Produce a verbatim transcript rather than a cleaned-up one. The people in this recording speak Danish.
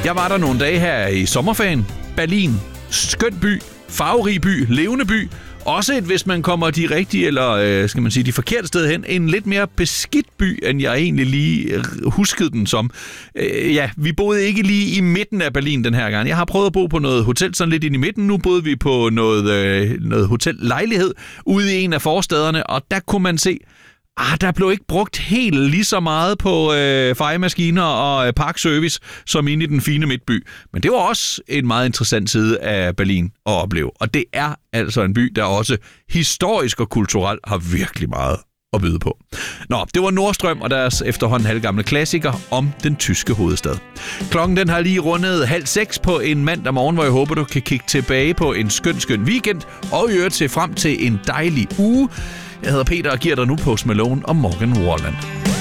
Jeg var der nogle dage her i sommerferien. Berlin. Skøn by. Farverig by. Levende by. Også et, hvis man kommer de rigtige, eller øh, skal man sige, de forkerte steder hen, en lidt mere beskidt by, end jeg egentlig lige huskede den som. Øh, ja, vi boede ikke lige i midten af Berlin den her gang. Jeg har prøvet at bo på noget hotel sådan lidt ind i midten. Nu boede vi på noget, øh, noget hotellejlighed ude i en af forstederne, og der kunne man se, Ah, der blev ikke brugt helt lige så meget på øh, fejemaskiner og øh, parkservice som inde i den fine midtby. Men det var også en meget interessant side af Berlin at opleve. Og det er altså en by, der også historisk og kulturelt har virkelig meget at byde på. Nå, det var Nordstrøm og deres efterhånden halvgamle klassiker om den tyske hovedstad. Klokken den har lige rundet halv seks på en mandag morgen, hvor jeg håber, du kan kigge tilbage på en skøn, skøn weekend og i øvrigt se frem til en dejlig uge. Jeg hedder Peter og giver dig nu Post Malone og Morgan Wallen.